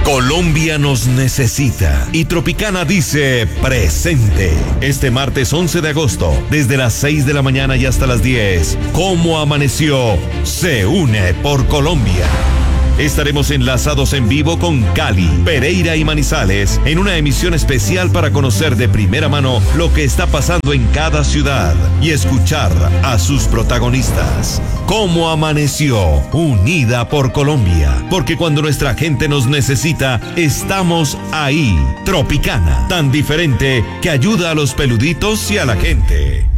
Colombia nos necesita y Tropicana dice presente. Este martes 11 de agosto, desde las 6 de la mañana y hasta las 10, ¿Cómo amaneció? Se une por Colombia. Estaremos enlazados en vivo con Cali, Pereira y Manizales en una emisión especial para conocer de primera mano lo que está pasando en cada ciudad y escuchar a sus protagonistas. ¿Cómo amaneció? Unida por Colombia. Porque cuando nuestra gente nos necesita, estamos ahí. Tropicana, tan diferente que ayuda a los peluditos y a la gente.